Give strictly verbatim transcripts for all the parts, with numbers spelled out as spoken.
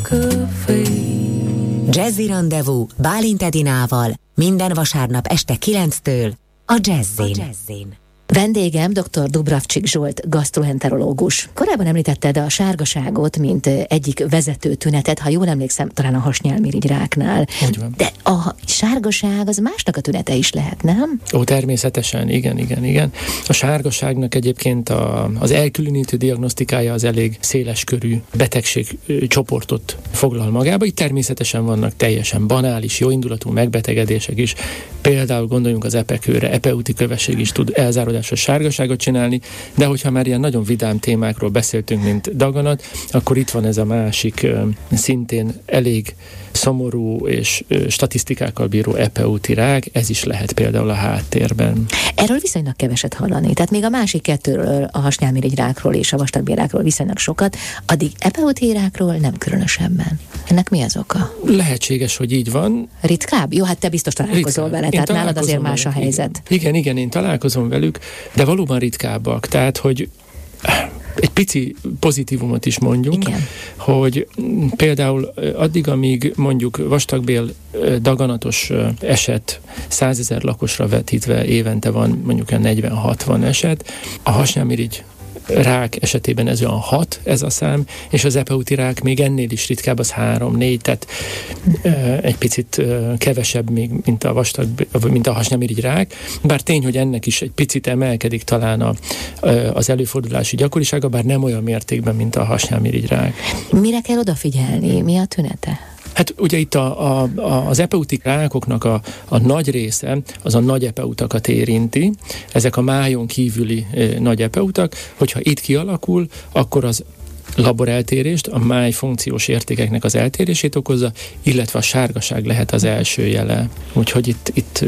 Jazzy Rendezvous Bálint Edinával minden vasárnap este kilenctől a Jazzin. Vendégem dr. Dubravcsik Zsolt, gasztroenterológus. Korábban említetted a sárgaságot, mint egyik vezető tünetet, ha jól emlékszem, talán a hasnyálmirigyráknál. De a sárgaság az másnak a tünete is lehet, nem? Ó, természetesen, igen, igen, igen. A sárgaságnak egyébként a, az elkülönítő diagnosztikája az elég széleskörű betegség csoportot foglal magába. Itt természetesen vannak teljesen banális, jóindulatú megbetegedések is. Például gondoljunk az epekőre, epeúti kövesség is tud elzáródásos sárgaságot csinálni, de hogyha már ilyen nagyon vidám témákról beszéltünk, mint daganat, akkor itt van ez a másik, szintén elég szomorú és statisztikákkal bíró epeúti rák, ez is lehet például a háttérben. Erről viszonylag keveset hallani, tehát még a másik kettőről, a hasnyálmirigyrákról és a vastagbélrákról viszonylag sokat, addig epeúti rákról nem különösebben. Ennek mi az oka? Lehetséges, hogy így van. Ritkább? Jó, hát te biztos találkozol vele, tehát nálad azért más a helyzet. Igen, igen, igen, én találkozom velük, de valóban ritkábbak, tehát, hogy egy pici pozitívumot is mondjunk, igen, hogy például addig, amíg mondjuk vastagbél daganatos eset százezer lakosra vetítve évente van mondjuk olyan negyven-hatvan eset, a hasnyálmirigy rák esetében ez olyan hat, ez a szám, és az epeúti rák még ennél is ritkább, az három-négy, tehát uh, egy picit uh, kevesebb még, mint a vastag, mint a hasnyálmirigy rák, bár tény, hogy ennek is egy picit emelkedik talán a, uh, az előfordulási gyakorisága, bár nem olyan mértékben, mint a hasnyálmirigy rák. Mire kell odafigyelni? Mi a tünete? Hát ugye itt a, a, a, az epeúti rákoknak a, a nagy része az a nagy epeutakat érinti, ezek a májon kívüli e, nagy epeutak, hogyha itt kialakul, akkor az laboreltérést, a máj funkciós értékeknek az eltérését okozza, illetve a sárgaság lehet az első jele. Úgyhogy itt, itt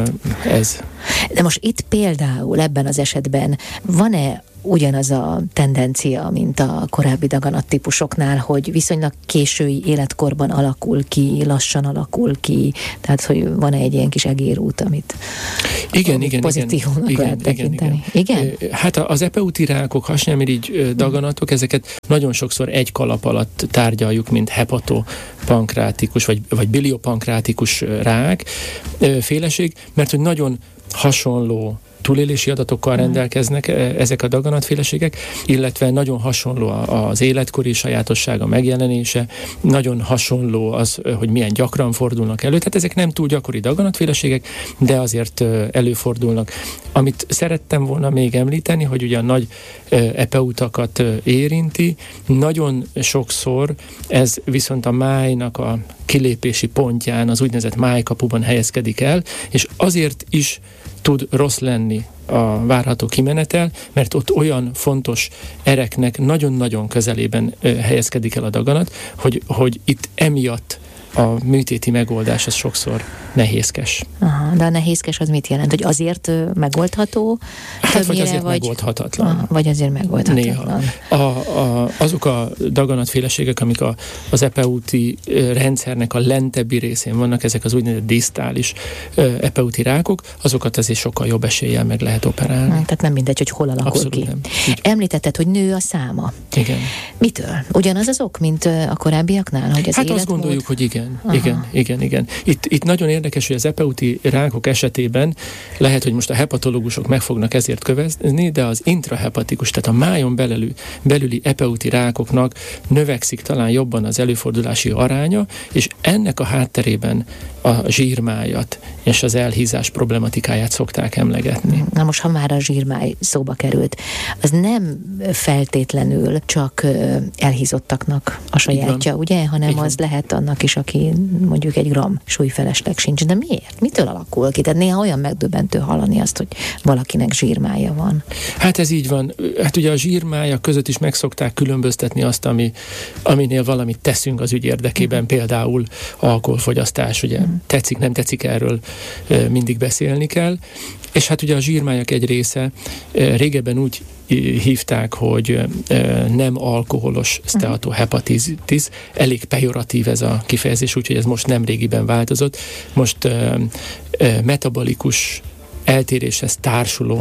ez. De most itt például ebben az esetben van-e ugyanaz a tendencia, mint a korábbi daganat típusoknál, hogy viszonylag késői életkorban alakul ki, lassan alakul ki, tehát hogy van-e egy ilyen kis egérút, amit igen, igen, pozitívnak igen, lehet igen, tekinteni. Igen, igen? Hát az epeúti rákok, hasnyálmirigy daganatok, ezeket nagyon sokszor egy kalap alatt tárgyaljuk, mint hepatopankrátikus, vagy, vagy biliopankrátikus rák féleség, mert hogy nagyon hasonló túlélési adatokkal rendelkeznek ezek a daganatféleségek, illetve nagyon hasonló az életkori sajátossága megjelenése, nagyon hasonló az, hogy milyen gyakran fordulnak elő, tehát ezek nem túl gyakori daganatféleségek, de azért előfordulnak. Amit szerettem volna még említeni, hogy ugye a nagy epeutakat érinti, nagyon sokszor ez viszont a májnak a kilépési pontján, az úgynevezett májkapuban helyezkedik el, és azért is tud rossz lenni a várható kimenetel, mert ott olyan fontos ereknek nagyon-nagyon közelében helyezkedik el a daganat, hogy, hogy itt emiatt a műtéti megoldás az sokszor nehézkes. Aha, de a nehézkes az mit jelent? Hogy azért megoldható? Hát vagy azért vagy, megoldhatatlan. Aha, vagy azért megoldhatatlan. A, a, azok a daganatféleségek, amik a, az epeúti rendszernek a lentebbi részén vannak, ezek az úgynevezett disztális epeúti rákok, azokat azért sokkal jobb eséllyel meg lehet operálni. Tehát nem mindegy, hogy hol alakul Abszolút ki. Nem. Említetted, hogy nő a száma. Igen. Mitől? Ugyanaz az ok, mint a korábbiaknál? Hogy az hát életmód... azt gondoljuk, hogy igen. Aha. Igen, igen, igen. Itt, itt nagyon érdekes, hogy az epeúti rákok esetében lehet, hogy most a hepatológusok meg fognak ezért kövezni, de az intrahepatikus, tehát a májon belüli, belüli epeúti rákoknak növekszik talán jobban az előfordulási aránya, és ennek a hátterében a zsírmájat és az elhízás problematikáját szokták emlegetni. Na most, ha már a zsírmáj szóba került, az nem feltétlenül csak elhízottaknak a sajátja, ugye? Hanem az lehet annak is, aki mondjuk egy gram súlyfelesleg sincs. De miért? Mitől alakul ki? Tehát néha olyan megdöbbentő hallani azt, hogy valakinek zsírmája van. Hát ez így van. Hát ugye a zsírmája között is meg szokták különböztetni azt, ami, aminél valamit teszünk az ügy érdekében, mm. például alkoholfogyasztás, ugye mm. tetszik, nem tetszik, erről e, mindig beszélni kell. És hát ugye a zsírmájak egy része e, régebben úgy hívták, hogy e, nem alkoholos szteatohepatitis. Elég pejoratív ez a kifejezés, úgyhogy ez most nem régiben változott. Most e, e, metabolikus eltéréshez társuló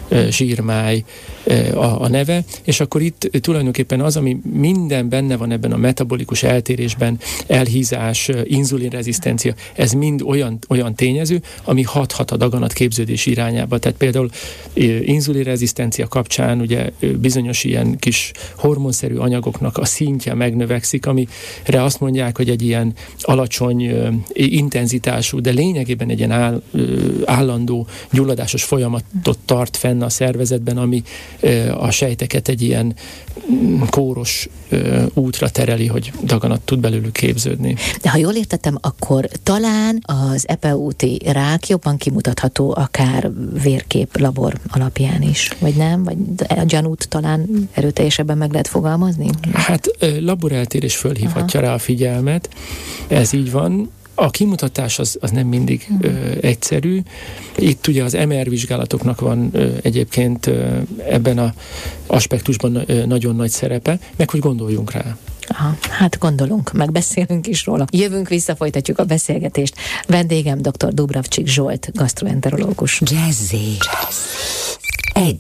zsírmáj a, a neve, és akkor itt tulajdonképpen az, ami minden benne van ebben a metabolikus eltérésben, elhízás, inzulinrezisztencia, ez mind olyan, olyan tényező, ami hathat a daganat képződés irányába. Tehát például inzulinrezisztencia kapcsán ugye bizonyos ilyen kis hormonszerű anyagoknak a szintje megnövekszik, amire azt mondják, hogy egy ilyen alacsony intenzitású, de lényegében egy ilyen áll, állandó gyulladásos folyamatot tart fenn a szervezetben, ami a sejteket egy ilyen kóros útra tereli, hogy daganat tud belőlük képződni. De ha jól értettem, akkor talán az epeúti rák jobban kimutatható akár vérkép labor alapján is, vagy nem? Vagy a gyanút talán erőteljesebben meg lehet fogalmazni? Hát laboreltérés fölhívhatja Aha. rá a figyelmet, ez így van. A kimutatás az, az nem mindig ö, egyszerű. Itt ugye az em er vizsgálatoknak van ö, egyébként ö, ebben az aspektusban ö, nagyon nagy szerepe, meg hogy gondoljunk rá. Aha, hát gondolunk, megbeszélünk is róla. Jövünk vissza, folytatjuk a beszélgetést. Vendégem dr. Dubravcsik Zsolt, gasztroenterológus. Jazzy. Jazzy.